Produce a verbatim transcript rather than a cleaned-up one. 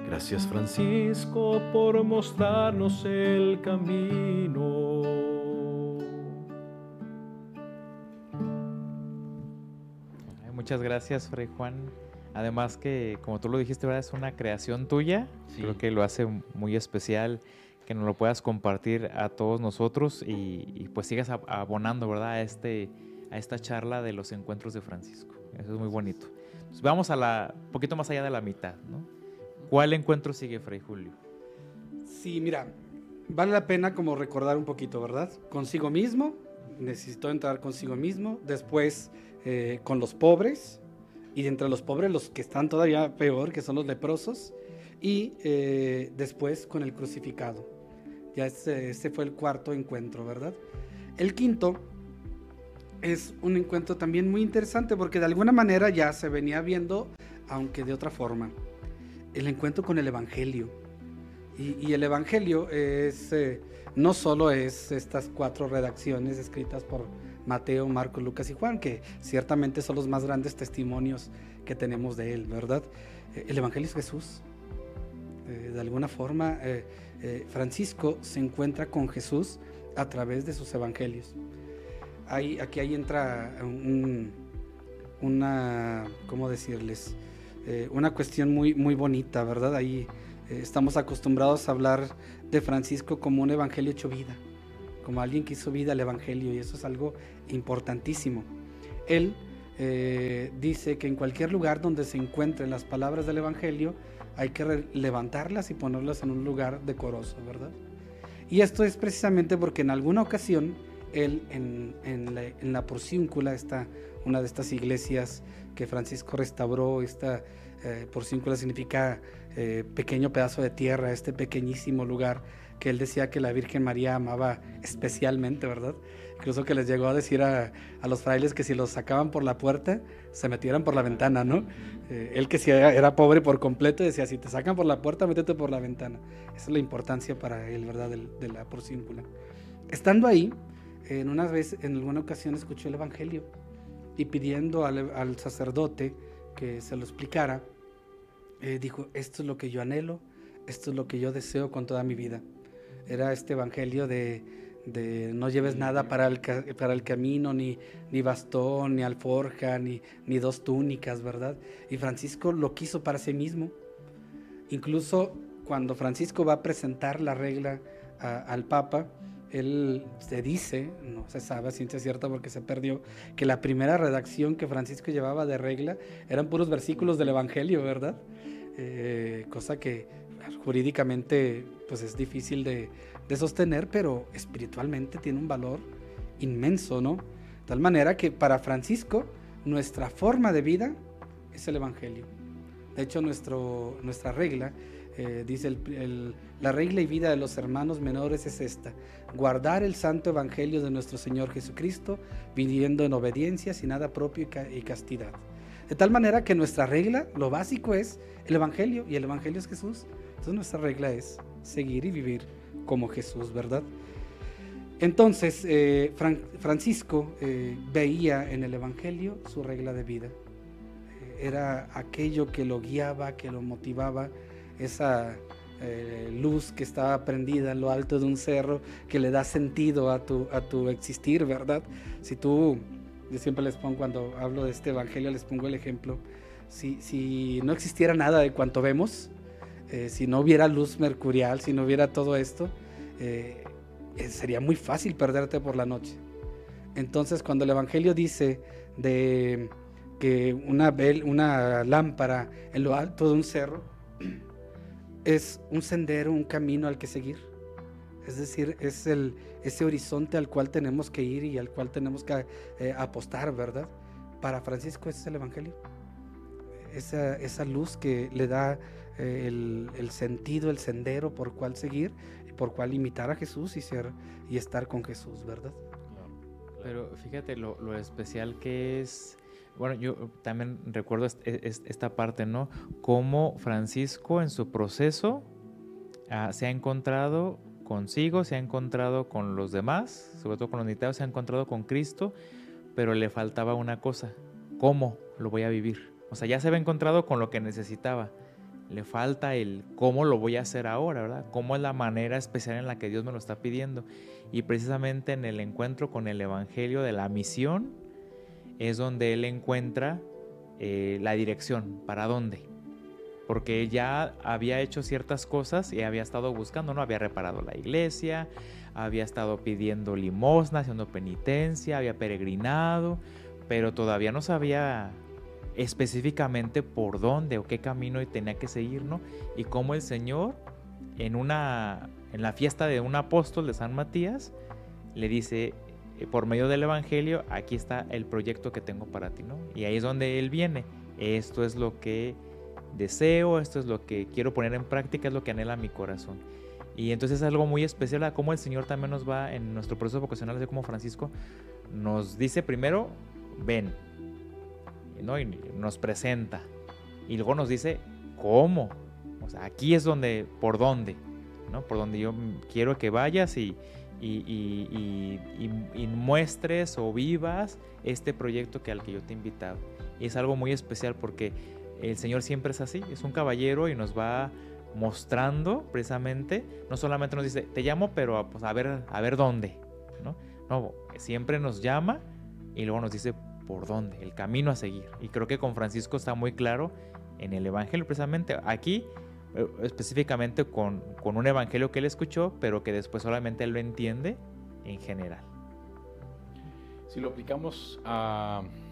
Gracias, Francisco, por mostrarnos el camino. Ay, muchas gracias, Fray Juan. Además que, como tú lo dijiste, ¿verdad? Es una creación tuya. Sí. Creo que lo hace muy especial que nos lo puedas compartir a todos nosotros y, y pues sigas abonando, ¿verdad? A, este, a esta charla de los encuentros de Francisco. Eso es muy bonito. Pues vamos a la poquito más allá de la mitad, ¿no? ¿Cuál encuentro sigue, Fray Julio? Sí, mira, vale la pena como recordar un poquito, ¿verdad? Consigo mismo, necesitó entrar consigo mismo, después eh, con los pobres, y de entre los pobres los que están todavía peor, que son los leprosos, y eh, después con el crucificado. Ya este, este fue el cuarto encuentro, ¿verdad? El quinto es un encuentro también muy interesante porque de alguna manera ya se venía viendo, aunque de otra forma. El encuentro con el Evangelio. Y, y el Evangelio es, eh, no solo es estas cuatro redacciones escritas por Mateo, Marcos, Lucas y Juan, que ciertamente son los más grandes testimonios que tenemos de él, ¿verdad? Eh, el Evangelio es Jesús. Eh, de alguna forma, eh, eh, Francisco se encuentra con Jesús a través de sus evangelios. Ahí, aquí ahí entra un, una, ¿cómo decirles? Eh, una cuestión muy, muy bonita, ¿verdad? Ahí eh, estamos acostumbrados a hablar de Francisco como un evangelio hecho vida, como alguien que hizo vida al evangelio, y eso es algo importantísimo. Él eh, dice que en cualquier lugar donde se encuentren las palabras del evangelio, hay que re- levantarlas y ponerlas en un lugar decoroso, ¿verdad? Y esto es precisamente porque en alguna ocasión él en, en, la, en la Porciúncula, esta, una de estas iglesias que Francisco restauró, esta eh, Porciúncula significa eh, pequeño pedazo de tierra, este pequeñísimo lugar que él decía que la Virgen María amaba especialmente, ¿verdad? Incluso que les llegó a decir a, a los frailes que si los sacaban por la puerta, se metieran por la ventana, ¿no? Eh, él que si era, era pobre por completo decía, si te sacan por la puerta, métete por la ventana. Esa es la importancia para él, ¿verdad? De, de la Porciúncula. Estando ahí, en una vez, en alguna ocasión escuchó el evangelio y pidiendo al, al sacerdote que se lo explicara, eh, dijo, esto es lo que yo anhelo, esto es lo que yo deseo con toda mi vida. Era este evangelio de, de no lleves nada para el, para el camino, ni, ni bastón, ni alforja, ni, ni dos túnicas, ¿verdad? Y Francisco lo quiso para sí mismo. Incluso cuando Francisco va a presentar la regla a, al Papa, él se dice, no se sabe a ciencia cierta porque se perdió, que la primera redacción que Francisco llevaba de regla eran puros versículos del Evangelio, ¿verdad? Eh, cosa que jurídicamente pues es difícil de, de sostener, pero espiritualmente tiene un valor inmenso, ¿no? De tal manera que para Francisco nuestra forma de vida es el Evangelio. De hecho, nuestro, nuestra regla, eh, dice el, el, la regla y vida de los hermanos menores es esta: guardar el santo evangelio de nuestro Señor Jesucristo, viviendo en obediencia, sin nada propio y, ca y castidad. De tal manera que nuestra regla, lo básico es el evangelio, y el evangelio es Jesús. Entonces nuestra regla es seguir y vivir como Jesús, ¿verdad? Entonces, eh, Fran Francisco eh, veía en el evangelio su regla de vida. Era aquello que lo guiaba, que lo motivaba, esa eh, luz que estaba prendida en lo alto de un cerro, que le da sentido a tu, a tu existir, ¿verdad? Si tú, yo siempre les pongo, cuando hablo de este evangelio, les pongo el ejemplo, si, si no existiera nada de cuanto vemos, eh, si no hubiera luz mercurial, si no hubiera todo esto, eh, sería muy fácil perderte por la noche. Entonces, cuando el evangelio dice de que una, una lámpara en lo alto de un cerro es un sendero, un camino al que seguir, es decir, es el, ese horizonte al cual tenemos que ir y al cual tenemos que eh, apostar, ¿verdad? Para Francisco ese es el evangelio, esa, esa luz que le da eh, el, el sentido, el sendero por cual seguir, por cual imitar a Jesús y, ser, y estar con Jesús, ¿verdad? Pero fíjate lo, lo especial que es. Bueno, yo también recuerdo esta parte, ¿no? Cómo Francisco en su proceso uh, se ha encontrado consigo, se ha encontrado con los demás, sobre todo con los necesitados, se ha encontrado con Cristo, pero le faltaba una cosa: ¿cómo lo voy a vivir? O sea, ya se había encontrado con lo que necesitaba, le falta el cómo lo voy a hacer ahora, ¿verdad? Cómo es la manera especial en la que Dios me lo está pidiendo. Y precisamente en el encuentro con el Evangelio de la misión es donde él encuentra eh, la dirección, para dónde. Porque ya había hecho ciertas cosas y había estado buscando, ¿no? Había reparado la iglesia, había estado pidiendo limosna, haciendo penitencia, había peregrinado, pero todavía no sabía específicamente por dónde o qué camino tenía que seguir, ¿no? Y cómo el Señor, en, una, en la fiesta de un apóstol de San Matías, le dice, por medio del Evangelio, aquí está el proyecto que tengo para ti, ¿no? Y ahí es donde él viene. Esto es lo que deseo, esto es lo que quiero poner en práctica, es lo que anhela mi corazón. Y entonces es algo muy especial a cómo el Señor también nos va en nuestro proceso vocacional, así como Francisco nos dice primero, ven, ¿no? Y nos presenta, y luego nos dice cómo, o sea, aquí es donde, por dónde, ¿no? Por donde yo quiero que vayas y, y, y, y, y, y muestres o vivas este proyecto que al que yo te he invitado. Y es algo muy especial porque el Señor siempre es así, es un caballero y nos va mostrando precisamente, no solamente nos dice, te llamo, pero pues, a ver, a ver dónde, ¿no? No, siempre nos llama y luego nos dice por dónde, el camino a seguir. Y creo que con Francisco está muy claro en el Evangelio precisamente. Aquí específicamente con, con un Evangelio que él escuchó, pero que después solamente él lo entiende en general. Si lo aplicamos a